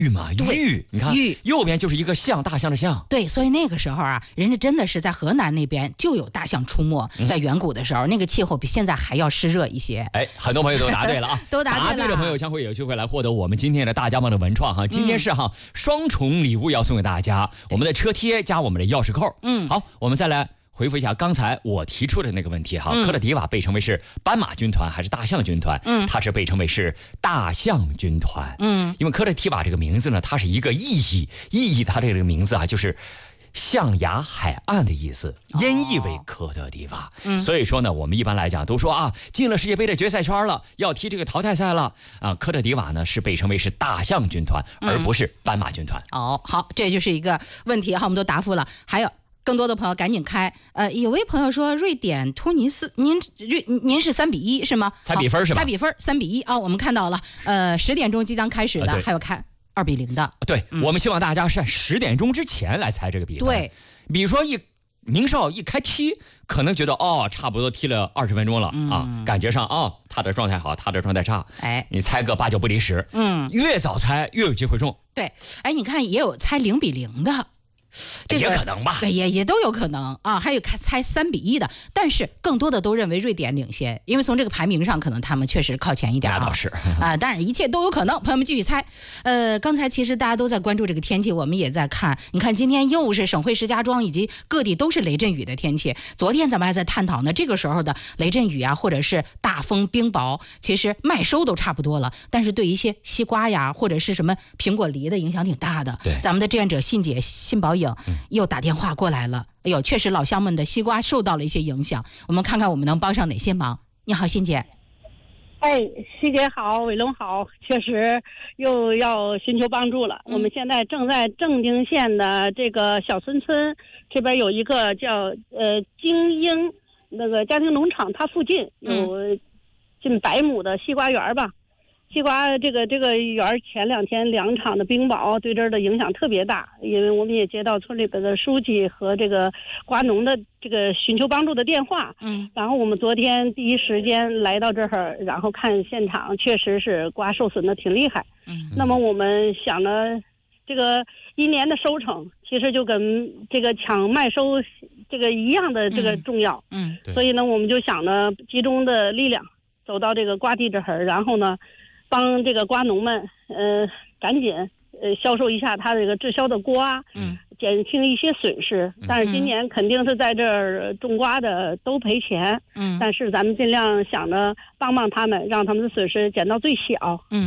玉嘛，玉，你看玉右边就是一个象，大象的象。 对，所以那个时候啊，人家真的是在河南那边就有大象出没，在远古的时候，那个气候比现在还要湿热一些。 哎，很多朋友都答对了啊， 都答对了。 答对的朋友将会有机会来获得我们今天的大家帮的文创哈。今天是双重礼物要送给大家，我们的车贴加我们的钥匙扣。好，我们再来回复一下刚才我提出的那个问题哈，科特迪瓦被称为是斑马军团还是大象军团？它是被称为是大象军团。因为科特迪瓦这个名字呢，它是一个意义它这个名字啊，就是象牙海岸的意思，音译为科特迪瓦。所以说呢，我们一般来讲都说啊，进了世界杯的决赛圈了，要踢这个淘汰赛了啊。科特迪瓦呢是被称为是大象军团，而不是斑马军团。 好，这就是一个问题哈，我们都答复了。还有更多的朋友赶紧开，有位朋友说瑞典突尼斯，您是3-1是吗？ 猜比分是吧？ 猜比分3-1啊，我们看到了，10点钟即将开始的，还有看2-0的。 对，我们希望大家是10点钟之前来猜这个比分。对，比如说明少一开踢，可能觉得差不多踢了20分钟了啊，感觉上他的状态好，他的状态差，你猜个8、9不离10，越早猜越有机会中。 对，你看也有猜0-0的。这个也可能吧， 也都有可能啊，还有猜3-1的，但是更多的都认为瑞典领先，因为从这个排名上，可能他们确实靠前一点。 那倒是当然一切都有可能。朋友们继续猜。刚才其实大家都在关注这个天气，我们也在看。你看今天又是省会石家庄以及各地都是雷阵雨的天气。昨天咱们还在探讨呢，这个时候的雷阵雨啊，或者是大风冰雹，其实麦收都差不多了，但是对一些西瓜呀或者是什么苹果梨的影响挺大的。 对， 咱们的志愿者信宝又打电话过来了，哎呦，确实老乡们的西瓜受到了一些影响，我们看看我们能帮上哪些忙。你好，欣姐。 西姐好，伟龙好，确实又要寻求帮助了。我们现在正在正定县的这个小村这边有一个叫精英那个家庭农场，它附近有近100亩的西瓜园吧。西瓜这个园前2天2场的冰雹对这儿的影响特别大，因为我们也接到村里边的书记和这个瓜农的这个寻求帮助的电话。然后我们昨天第一时间来到这儿，然后看现场，确实是瓜受损的挺厉害。那么我们想呢，这个1年的收成其实就跟这个抢麦收这个一样的这个重要。所以呢，我们就想呢，集中的力量走到这个瓜地这儿，然后呢，帮这个瓜农们赶紧销售一下他这个滞销的瓜，减轻一些损失。但是今年肯定是在这儿种瓜的都赔钱，但是咱们尽量想着帮帮他们，让他们的损失减到最小。